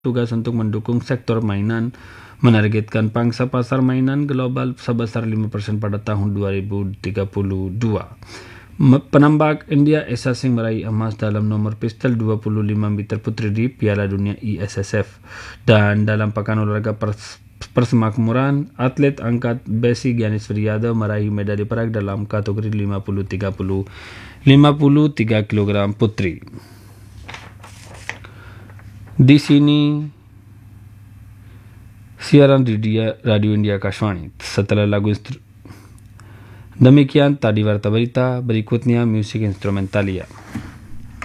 tugas untuk mendukung sektor mainan, menargetkan pangsa pasar mainan global sebesar 5% pada tahun 2032. Penambak India Esa Singh meraih emas dalam nomor pistol 25 meter putri di Piala Dunia ISSF. Dan dalam pekan olahraga persemakmuran, atlet angkat besi Giannis Yadov meraih medali perak dalam kategori 53 kg putri. Di sini siaran Radio India Kashwani. Setelah lagu demikian tadi warta berita, berikutnya musik instrumentalia.